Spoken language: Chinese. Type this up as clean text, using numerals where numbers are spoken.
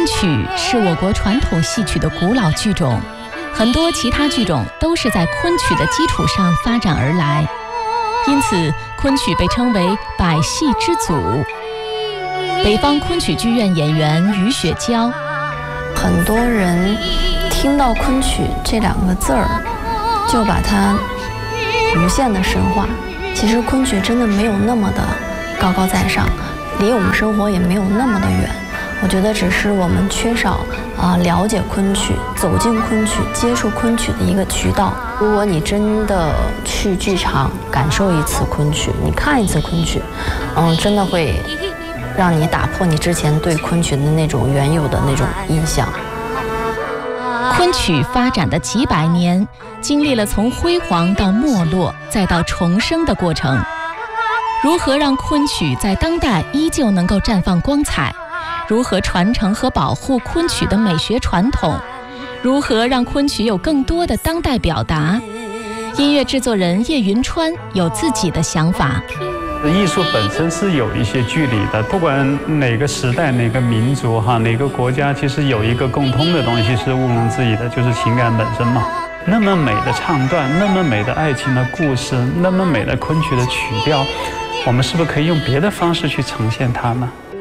昆曲是我国传统戏曲的古老剧种，很多其他剧种都是在昆曲的基础上发展而来，因此昆曲被称为百戏之祖。北方昆曲剧院演员于雪娇， 很多人听到昆曲这2个字儿，就把它无限的深化。其实昆曲真的没有那么的高高在上，离我们生活也没有那么的远。我觉得只是我们缺少了解昆曲、走进昆曲、接触昆曲的一个渠道。如果你真的去剧场感受一次昆曲，你看一次昆曲，真的会让你打破你之前对昆曲的那种原有的那种印象。 昆曲发展的几百年，经历了从辉煌到没落再到重生的过程。如何让昆曲在当代依旧能够绽放光彩？如何传承和保护昆曲的美学传统？如何让昆曲有更多的当代表达？音乐制作人叶云川有自己的想法。 艺术本身是有一些距离的，不管哪个时代、哪个民族、哪个国家，其实有一个共通的东西是毋庸置疑的，就是情感本身嘛。那么美的唱段，那么美的爱情的故事，那么美的昆曲的曲调，我们是不是可以用别的方式去呈现它呢？